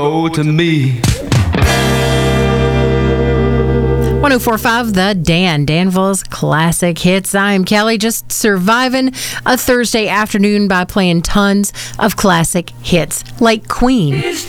Oh, to me. 1045 The Dan, Danville's Classic Hits. I am Kelly, just surviving a Thursday afternoon by playing tons of classic hits like Queen.